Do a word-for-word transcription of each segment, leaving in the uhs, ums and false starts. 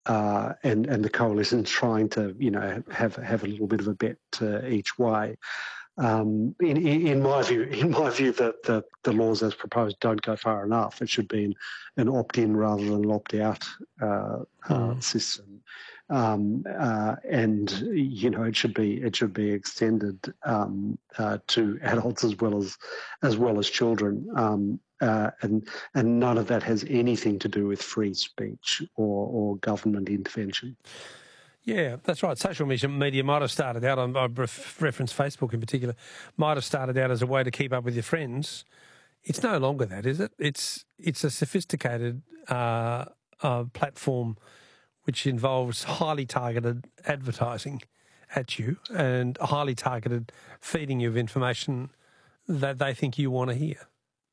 uh, and and the coalition trying to, you know, have have a little bit of a bet uh, each way. Um, in, in my view, in my view, that the, the laws as proposed don't go far enough. It should be an, an opt-in rather than an opt-out uh, uh, mm. system, um, uh, and you know it should be it should be extended um, uh, to adults as well as as well as children, um, uh, and and none of that has anything to do with free speech or, or government intervention. Yeah, that's right. Social media might have started out, I reference Facebook in particular, might have started out as a way to keep up with your friends. It's no longer that, is it? It's it's a sophisticated uh, uh, platform which involves highly targeted advertising at you and highly targeted feeding you of information that they think you want to hear.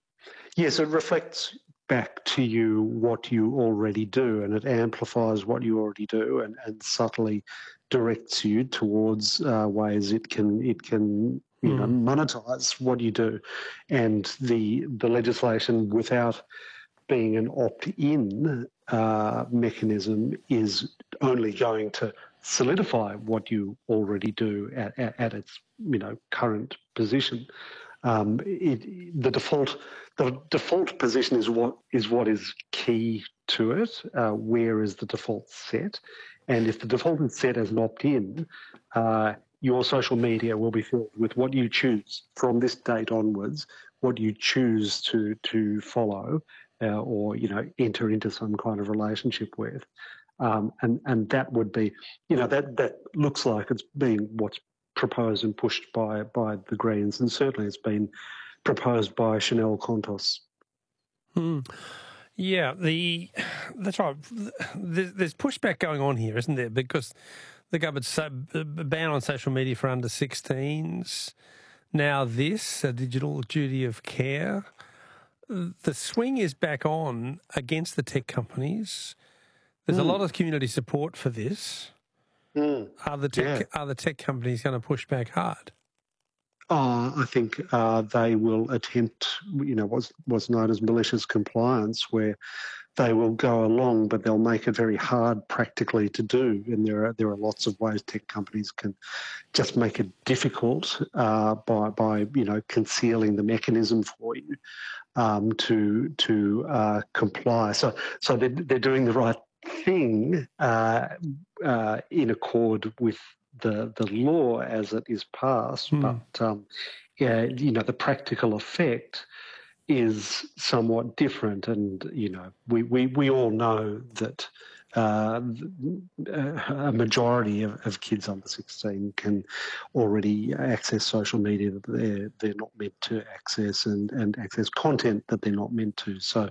Yes, it reflects back to you what you already do, and it amplifies what you already do, and, and subtly directs you towards uh, ways it can it can you mm. know monetize what you do. And the the legislation, without being an opt-in uh, mechanism, is only going to solidify what you already do at, at, at its you know current position. Um, it, the default the default position is what is what is key to it. Uh, where is the default set? And if the default is set as an opt-in, uh, your social media will be filled with what you choose from this date onwards, what you choose to to follow uh, or you know enter into some kind of relationship with, um, and and that would be you know that that looks like it's being what's proposed and pushed by by the Greens, and certainly it's been proposed by Chanel Contos. Hmm. Yeah, the that's right. There's, there's pushback going on here, isn't there? Because the government's so, ban on social media for under sixteens. Now this, a digital duty of care. The swing is back on against the tech companies. There's mm. a lot of community support for this. Mm. Are the tech yeah. are the tech companies going to push back hard? Oh, I think uh, they will attempt, you know, what's what's known as malicious compliance, where they will go along, but they'll make it very hard practically to do. And there are there are lots of ways tech companies can just make it difficult uh, by by you know concealing the mechanism for you um, to to uh, comply. So so they're they're doing the right thing uh, uh, in accord with the the law as it is passed, mm. but um, yeah, you know, the practical effect is somewhat different, and you know, we we, we all know that uh, a majority of, of kids under sixteen can already access social media that they're they're not meant to access, and and access content that they're not meant to. So.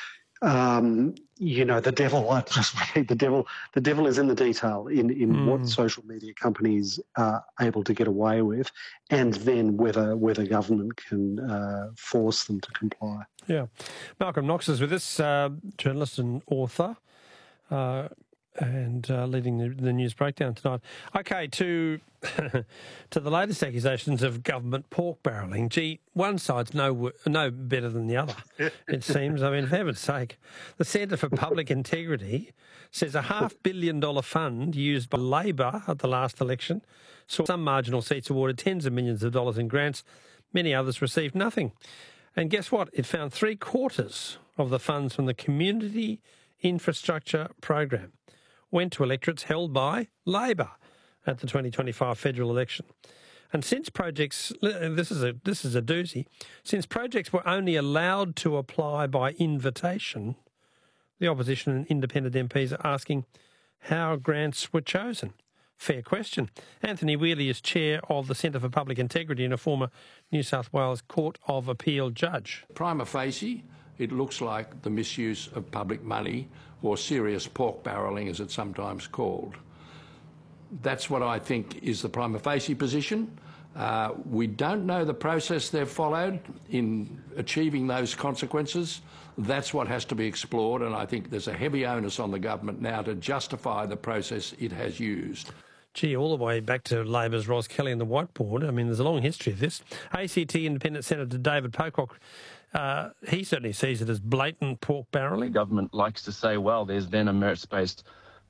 Um, you know, the devil, I just repeat, the devil, the devil is in the detail in, in mm. what social media companies are able to get away with, and then whether whether government can uh, force them to comply. Yeah. Malcolm Knox is with us, uh, journalist and author, uh, and uh, leading the, the news breakdown tonight. Okay, to to the latest accusations of government pork barrelling. Gee, one side's no no better than the other, it seems. I mean, for heaven's sake. The Centre for Public Integrity says a half billion dollar fund used by Labor at the last election saw some marginal seats awarded tens of millions of dollars in grants. Many others received nothing. And guess what? It found three quarters of the funds from the Community Infrastructure Program went to electorates held by Labor at the twenty twenty-five federal election. And since projects, this is a this is a doozy, since projects were only allowed to apply by invitation, the opposition and independent M Ps are asking how grants were chosen. Fair question. Anthony Wheatley is chair of the Centre for Public Integrity and a former New South Wales Court of Appeal judge. Prima facie, it looks like the misuse of public money, or serious pork barrelling as it's sometimes called. That's what I think is the prima facie position. Uh, we don't know the process they've followed in achieving those consequences. That's what has to be explored, and I think there's a heavy onus on the government now to justify the process it has used. Gee, all the way back to Labor's Ros Kelly and the whiteboard. I mean, there's a long history of this. A C T Independent Senator David Pocock, uh, he certainly sees it as blatant pork barrelling. The government likes to say, well, there's then a merits-based